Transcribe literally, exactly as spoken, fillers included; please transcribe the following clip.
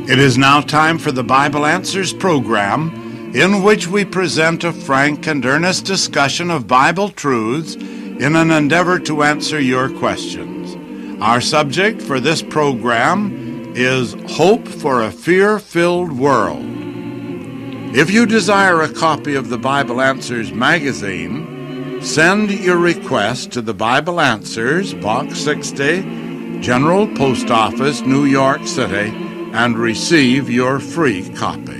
It is now time for the Bible Answers program, in which we present a frank and earnest discussion of Bible truths in an endeavor to answer your questions. Our subject for this program is Hope for a Fear-Filled World. If you desire a copy of the Bible Answers magazine, send your request to the Bible Answers, Box sixty, General Post Office, New York City, and receive your free copy.